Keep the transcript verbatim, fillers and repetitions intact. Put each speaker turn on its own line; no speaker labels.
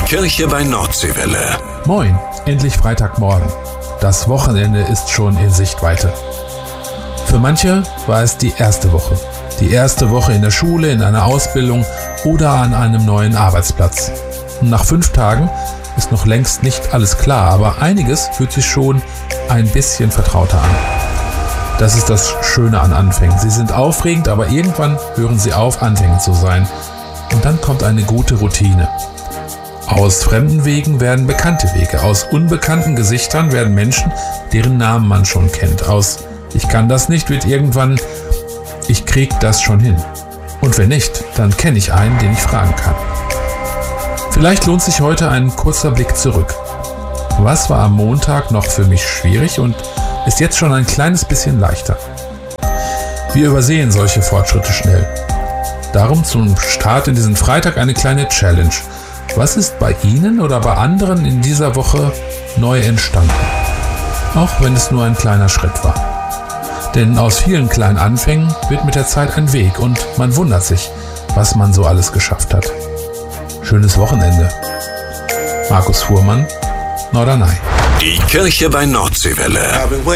Kirche bei Nordseewelle.
Moin, endlich Freitagmorgen. Das Wochenende ist schon in Sichtweite. Für manche war es die erste Woche. Die erste Woche in der Schule, in einer Ausbildung oder an einem neuen Arbeitsplatz. Und nach fünf Tagen ist noch längst nicht alles klar, aber einiges fühlt sich schon ein bisschen vertrauter an. Das ist das Schöne an Anfängen. Sie sind aufregend, aber irgendwann hören sie auf, Anfänge zu sein. Und dann kommt eine gute Routine. Aus fremden Wegen werden bekannte Wege. Aus unbekannten Gesichtern werden Menschen, deren Namen man schon kennt. Aus Ich kann das nicht wird irgendwann Ich krieg das schon hin. Und wenn nicht, dann kenne ich einen, den ich fragen kann. Vielleicht lohnt sich heute ein kurzer Blick zurück. Was war am Montag noch für mich schwierig und ist jetzt schon ein kleines bisschen leichter? Wir übersehen solche Fortschritte schnell. Darum zum Start in diesen Freitag eine kleine Challenge. Was ist bei Ihnen oder bei anderen in dieser Woche neu entstanden? Auch wenn es nur ein kleiner Schritt war. Denn aus vielen kleinen Anfängen wird mit der Zeit ein Weg und man wundert sich, was man so alles geschafft hat. Schönes Wochenende. Markus Fuhrmann, Norderney.
Die Kirche bei Nordseewelle.